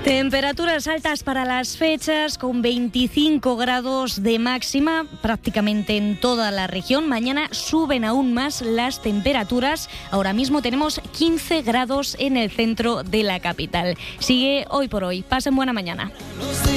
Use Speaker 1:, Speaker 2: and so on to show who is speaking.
Speaker 1: Temperaturas altas para las fechas, con 25 grados de máxima prácticamente en toda la región. Mañana suben aún más las temperaturas. Ahora mismo tenemos 15 grados en el centro de la capital. Sigue Hoy por Hoy. Pasen buena mañana.